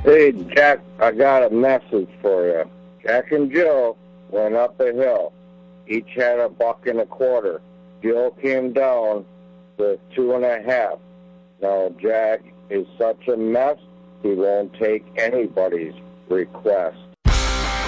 Hey, Jack, I got a message for you. Jack and Jill went up a hill. Each had $1.25. Jill came down with 2.5. Now, Jack is such a mess, he won't take anybody's request.